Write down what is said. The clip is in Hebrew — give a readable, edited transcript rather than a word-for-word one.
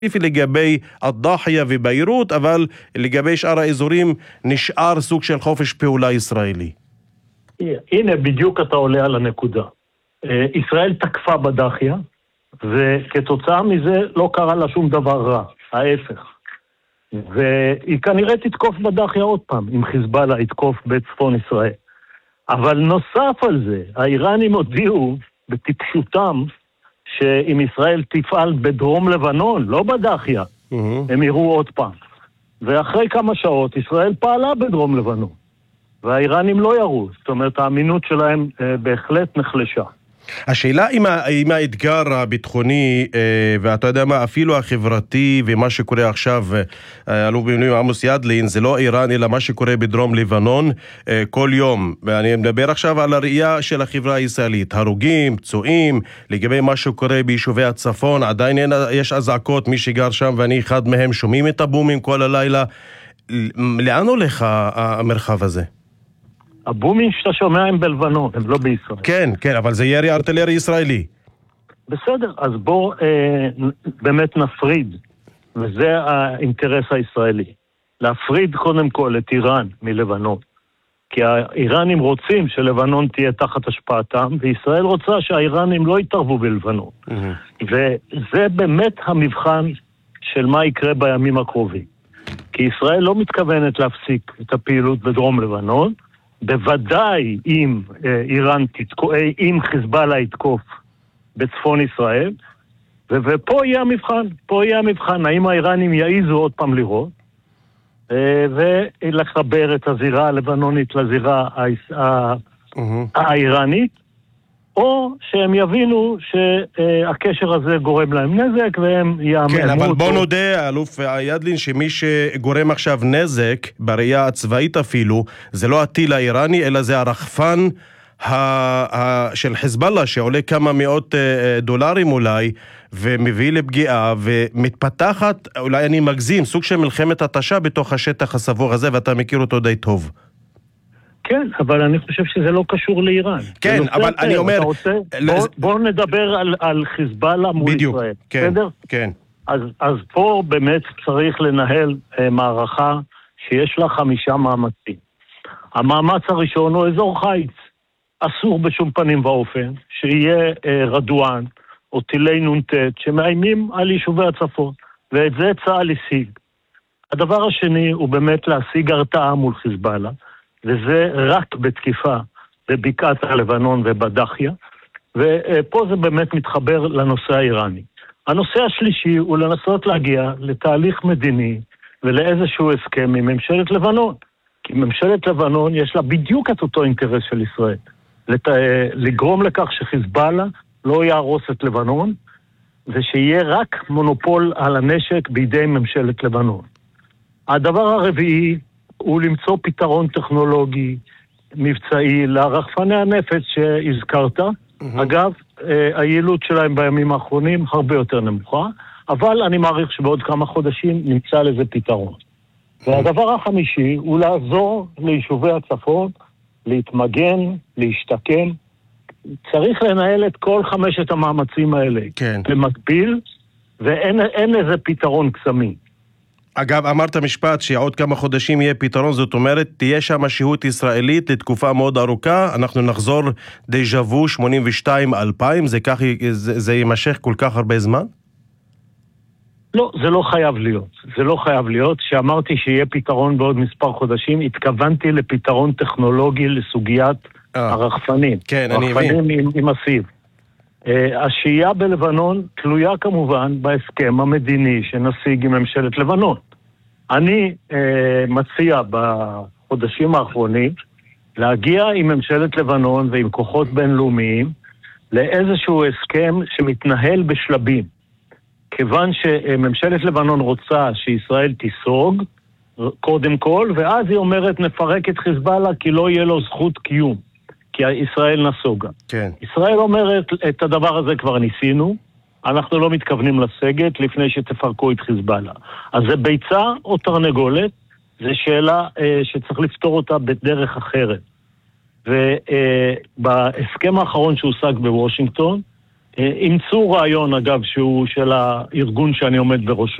לגבי הדחיה וביירות, אבל לגבי שאר האזורים נשאר סוג של חופש פעולה ישראלי. הנה בדיוק אתה עולה על הנקודה. ישראל תקפה בדחיה, וכתוצאה מזה לא קרה לה שום דבר רע, ההפך. והיא כנראה תתקוף בדחיה עוד פעם, אם חיזבאללה יתקוף בצפון ישראל. אבל נוסף על זה, האיראנים הודיעו בטיפשותם, שאם ישראל תפעל בדרום לבנון, לא בדחיה, הם יראו עוד פעם. ואחרי כמה שעות ישראל פעלה בדרום לבנון, והאיראנים לא יראו, זאת אומרת האמינות שלהם בהחלט נחלשה. השאלה אם האתגר הביטחוני, ואתה יודע מה, אפילו החברתי ומה שקורה עכשיו, אלוף במילואים עמוס ידלין, זה לא איראן אלא מה שקורה בדרום לבנון כל יום. ואני מדבר עכשיו על הראייה של החברה הישראלית, הרוגים, פצועים, לגבי מה שקורה ביישובי הצפון, עדיין יש אזעקות, מי שגר שם ואני אחד מהם, שומעים את הבומים כל הלילה. לאן הולך המרחב הזה? הבומים שאתה שומע הם בלבנון, הם לא בישראל. כן, כן, אבל זה ירי ארטילרי ישראלי. בסדר, אז בוא באמת נפריד, וזה האינטרס הישראלי. להפריד קודם כל את איראן מלבנון. כי האיראנים רוצים שלבנון תהיה תחת השפעתם, וישראל רוצה שהאיראנים לא יתערבו בלבנון. וזה באמת המבחן של מה יקרה בימים הקרובים. כי ישראל לא מתכוונת להפסיק את הפעילות בדרום לבנון, בוודאי אם אם חיזבאללה יתקוף בצפון ישראל, ופה יהיה המבחן, האם האיראנים יעיזו עוד פעם לראות, ולחבר את הזירה הלבנונית לזירה האיראנית, או שהם יבינו שהקשר הזה גורם להם נזק והם יאמרו. כן, אבל בוא נודה, אלוף ידלין, שמי שגורם עכשיו נזק, בראייה הצבאית אפילו, זה לא הטיל האיראני, אלא זה הרחפן של חיזבאללה, שעולה כמה מאות דולרים אולי, ומביא לפגיעה, ומתפתחת, אולי אני מגזים, סוג של מלחמת התשה בתוך השטח הסבוך הזה, ואתה מכיר אותו די טוב. כן, אבל אני חושב שזה לא קשור לאיראן. כן, אבל אני אומר... בוא נדבר על חיזבאללה מול ישראל. בסדר? כן. אז פה באמת צריך לנהל מערכה שיש לה 5 מאמצים. המאמץ הראשון הוא אזור חיץ. אסור בשום פנים ואופן שיהיה רדואן או טילי נ"ט שמאיימים על יישובי הצפון. ואת זה צה"ל השיג. הדבר השני הוא באמת להשיג הרתעה מול חיזבאללה. וזה רק בתקיפה בבקעת הלבנון ובדחיה, ופה זה באמת מתחבר לנושא האיראני. הנושא השלישי הוא לנסות להגיע לתהליך מדיני ולאיזשהו הסכם עם ממשלת לבנון, כי ממשלת לבנון יש לה בדיוק את אותו אינטרס של ישראל, לגרום לכך שחיזבאללה לא יהרוס את לבנון, ושיהיה רק מונופול על הנשק בידי ממשלת לבנון. הדבר הרביעי הוא למצוא פתרון טכנולוגי מבצעי לרחפני הנפץ שהזכרת. אגב, היעילות שלהם בימים האחרונים הרבה יותר נמוכה, אבל אני מעריך שבעוד כמה חודשים נמצא לזה פתרון. והדבר החמישי הוא לעזור ליישובי הצפון, להתמגן, להשתקם. צריך לנהל את כל 5 המאמצים האלה. כן. במקביל, ואין איזה פתרון קסמי. אגב, אמרת משפט שעוד כמה חודשים יהיה פתרון, זאת אומרת, תהיה שם שהות ישראלית לתקופה מאוד ארוכה, אנחנו נחזור דז'ה וו 82-2000, זה יימשך כל כך הרבה זמן? לא, זה לא חייב להיות. זה לא חייב להיות. שאמרתי שיהיה פתרון בעוד מספר חודשים, התכוונתי לפתרון טכנולוגי לסוגיית הרחפנים. כן, אני מבין. רחפנים עם הסיב. השהייה בלבנון תלויה כמובן בהסכם המדיני שנשיג עם ממשלת לבנון. אני מציע בחודשים האחרונים להגיע עם ממשלת לבנון ועם כוחות בינלאומיים לאיזשהו הסכם שמתנהל בשלבים. כיוון שממשלת לבנון רוצה שישראל תיסוג קודם כל, ואז היא אומרת נפרק את חיזבאללה כי לא יהיה לו זכות קיום. כי ישראל נסוגה. כן. ישראל אומרת, את הדבר הזה כבר ניסינו, אנחנו לא מתכוונים לסגת לפני שתפרקו את חיזבאללה. אז זה ביצה או תרנגולת, זה שאלה שצריך לפתור אותה בדרך אחרת. ובהסכם האחרון שהושג בוושינגטון, אימצו רעיון, אגב, שהוא של הארגון שאני עומד בראשו.